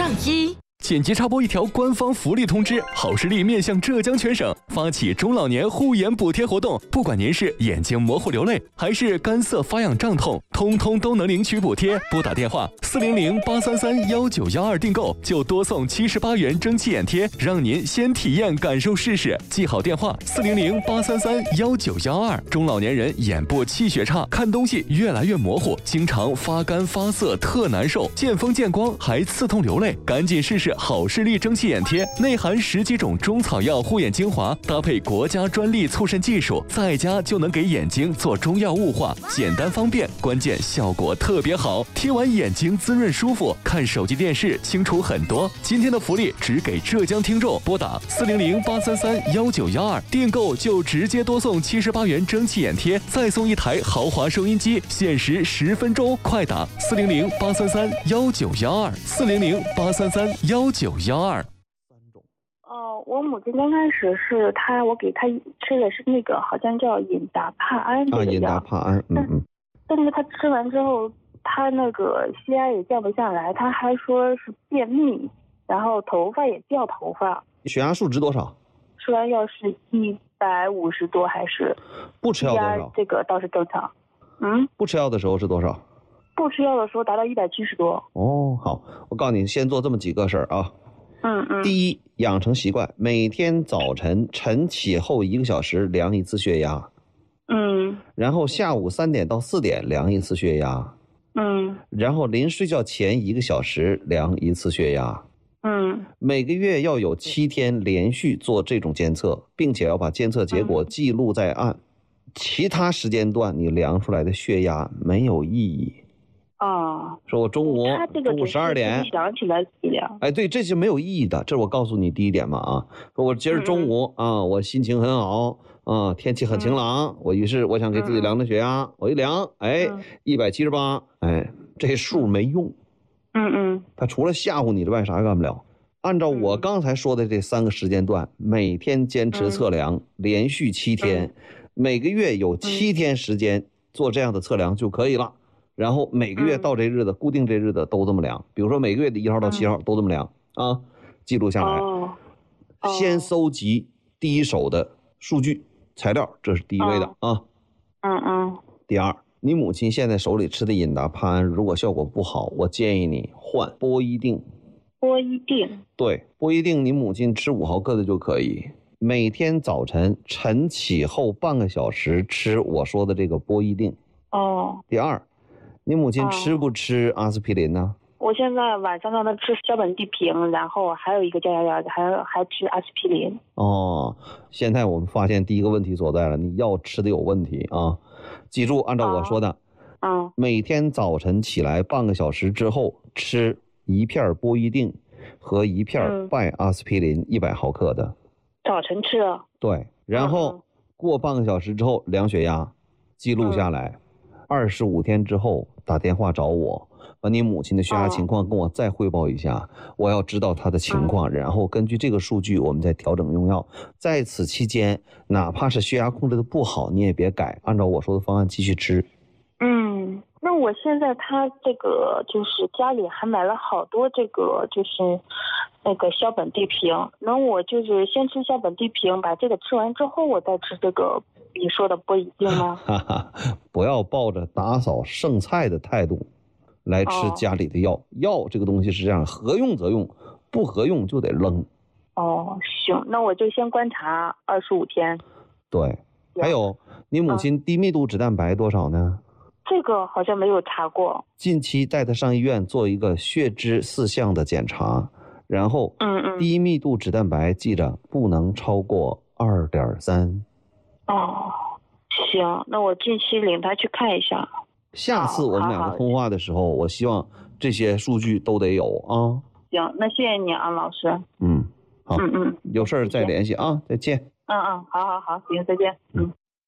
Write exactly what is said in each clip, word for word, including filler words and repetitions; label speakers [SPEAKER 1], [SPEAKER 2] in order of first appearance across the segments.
[SPEAKER 1] 上衣。
[SPEAKER 2] 紧急插播一条官方福利通知：好视力面向浙江全省发起中老年护眼补贴活动，不管您是眼睛模糊流泪，还是干涩发痒胀痛，通通都能领取补贴。拨打电话四零零八三三幺九幺二订购，就多送七十八元蒸汽眼贴，让您先体验感受试试。记好电话四零零八三三幺九幺二。中老年人眼部气血差，看东西越来越模糊，经常发干发涩，特难受，见风见光还刺痛流泪，赶紧试试好视力蒸汽眼贴，内含十几种中草药护眼精华，搭配国家专利促渗技术，在家就能给眼睛做中药雾化，简单方便，关键效果特别好，贴完眼睛滋润舒服，看手机电视清楚很多。今天的福利只给浙江听众，拨打四零零八三三幺九幺二订购就直接多送七十八元蒸汽眼贴，再送一台豪华收音机，限时十分钟，快打四零零八三三幺九幺二四零零八三三幺九幺二。
[SPEAKER 3] 哦，我母亲刚开始是她，我给她吃的是那个好像叫隐达帕胺这个药。
[SPEAKER 4] 啊，隐达帕胺，嗯嗯。
[SPEAKER 3] 但是她吃完之后，她那个血压也降不下来，她还说是便秘，然后头发也掉头发。
[SPEAKER 4] 血压数值多少？
[SPEAKER 3] 吃完药是一百五十多还是？
[SPEAKER 4] 不吃药多少？
[SPEAKER 3] 这个倒是正常。嗯。
[SPEAKER 4] 不吃药的时候是多少？
[SPEAKER 3] 不吃药的时候达到一百七十多。
[SPEAKER 4] 哦，好，我告诉你，先做这么几个事儿啊。
[SPEAKER 3] 嗯嗯。
[SPEAKER 4] 第一，养成习惯，每天早晨晨起后一个小时量一次血压。
[SPEAKER 3] 嗯。
[SPEAKER 4] 然后下午三点到四点量一次血压。
[SPEAKER 3] 嗯。
[SPEAKER 4] 然后临睡觉前一个小时量一次血压。
[SPEAKER 3] 嗯。
[SPEAKER 4] 每个月要有七天连续做这种监测，并且要把监测结果记录在案。嗯、其他时间段你量出来的血压没有意义。
[SPEAKER 3] 啊，
[SPEAKER 4] 说我中午中午十二点
[SPEAKER 3] 想起来量，
[SPEAKER 4] 哎，对，这是没有意义的。这是我告诉你第一点嘛啊。说我今儿中午、嗯、啊，我心情很好啊，天气很晴朗，嗯、我于是我想给自己量量血压，嗯、我一量，哎，一百七十八，哎，这数没用。
[SPEAKER 3] 嗯嗯。
[SPEAKER 4] 他除了吓唬你之外，啥也干不了。按照我刚才说的这三个时间段，每天坚持测量，嗯、连续七天，嗯、每个月有七天时间做这样的测量就可以了。然后每个月到这日子、嗯、固定这日子都这么量，比如说每个月的一号到七号都这么量、嗯、啊，记录下来、
[SPEAKER 3] 哦哦、
[SPEAKER 4] 先搜集第一手的数据材料，这是第一位的、哦、啊。
[SPEAKER 3] 嗯嗯。
[SPEAKER 4] 第二，你母亲现在手里吃的隐达帕胺如果效果不好，我建议你换波依定。
[SPEAKER 3] 波依定。
[SPEAKER 4] 对，波依定你母亲吃五毫克的就可以，每天早晨晨起后半个小时吃我说的这个波依定。
[SPEAKER 3] 哦。
[SPEAKER 4] 第二，你母亲吃不吃阿司匹林呢？
[SPEAKER 3] 我现在晚上让她吃硝苯地平，然后还有一个降压药，还还吃阿司匹林。
[SPEAKER 4] 哦，现在我们发现第一个问题所在了，你药吃的有问题啊！记住，按照我说的，
[SPEAKER 3] 嗯、哦，
[SPEAKER 4] 每天早晨起来半个小时之后吃一片波依定和一片拜阿司匹林一百毫克的。
[SPEAKER 3] 嗯、早晨吃。
[SPEAKER 4] 对，然后过半个小时之后量血压，记录下来。二十五天之后打电话找我，把你母亲的血压情况跟我再汇报一下，我要知道她的情况，然后根据这个数据我们再调整用药。在此期间，哪怕是血压控制的不好，你也别改，按照我说的方案继续吃。
[SPEAKER 3] 嗯，那我现在他这个就是家里还买了好多这个就是那个硝苯地平，那我就是先吃硝苯地平，把这个吃完之后我再吃这个你说的波依定吗？
[SPEAKER 4] 哈哈，不要抱着打扫剩菜的态度来吃家里的药、哦、药这个东西是这样，合用则用，不合用就得扔。
[SPEAKER 3] 哦，行，那我就先观察二十五天。
[SPEAKER 4] 对，还有你母亲低密度脂蛋白多少呢？
[SPEAKER 3] 这个好像没有查过。
[SPEAKER 4] 近期带她上医院做一个血脂四项的检查，然后
[SPEAKER 3] 嗯嗯，
[SPEAKER 4] 低密度脂蛋白记着不能超过 二点三。
[SPEAKER 3] 哦，行，那我近期领他去看一下。
[SPEAKER 4] 下次我们两个通话的时候，我希望这些数据都得有啊。
[SPEAKER 3] 行，那谢谢你啊，老师。
[SPEAKER 4] 嗯，好，
[SPEAKER 3] 嗯嗯，
[SPEAKER 4] 有事儿再联系啊，再见。
[SPEAKER 3] 嗯嗯，好好好，行，再见。嗯。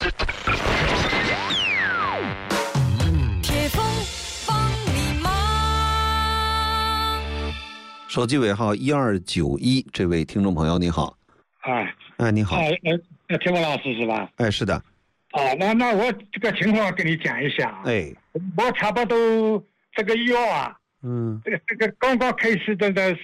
[SPEAKER 1] 铁峰帮你忙。
[SPEAKER 4] 手机尾号一二九一，这位听众朋友你好。
[SPEAKER 5] 哎，
[SPEAKER 4] 哎，你好。
[SPEAKER 5] 哎，呃，铁峰老师是吧？
[SPEAKER 4] 哎，是的。
[SPEAKER 5] 啊，那那我这个情况跟你讲一下。
[SPEAKER 4] 哎，
[SPEAKER 5] 我差不多这个药啊，
[SPEAKER 4] 嗯，
[SPEAKER 5] 这个这个刚刚开始的的